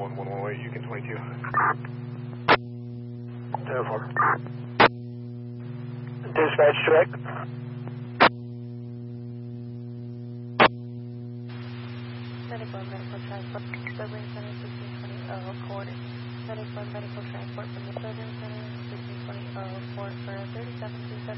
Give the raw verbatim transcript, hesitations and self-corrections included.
on one one eight, Yukon twenty-two. ten four. Dispatch direct. Medical and medical transport from Southern Center sixteen twenty uh, Court. Medical and medical transport from the Southern Center sixteen twenty uh, Court for thirty-seven two seven.